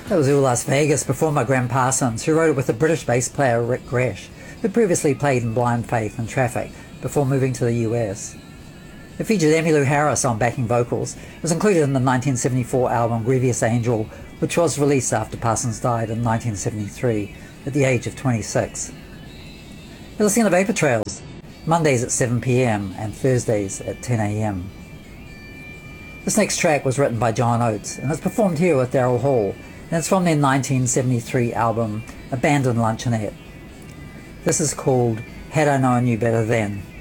That was All Las Vegas, performed by Graham Parsons, who wrote it with the British bass player Rick Gresh, who previously played in Blind Faith and Traffic before moving to the US. It featured Emmylou Harris on backing vocals. It was included in the 1974 album Grievous Angel, which was released after Parsons died in 1973 at the age of 26. You're listening to Vapor Trails, Mondays at 7 p.m. and Thursdays at 10 a.m. This next track was written by John Oates and it's performed here with Daryl Hall, and it's from their 1973 album Abandoned Luncheonette. This is called Had I Known You Better Then.